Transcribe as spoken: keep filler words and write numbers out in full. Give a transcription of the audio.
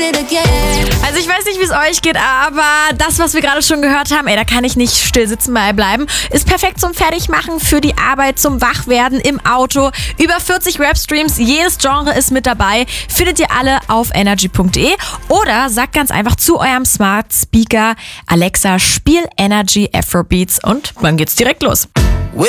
Also ich weiß nicht, wie es euch geht, aber das, was wir gerade schon gehört haben, ey, da kann ich nicht still sitzen bleiben. Ist perfekt zum Fertigmachen für die Arbeit, zum Wachwerden im Auto. Über vierzig Rap-Streams, jedes Genre ist mit dabei. Findet ihr alle auf energy punkt de oder sagt ganz einfach zu eurem Smart Speaker: Alexa, spiel Energy Afrobeats und dann geht's direkt los.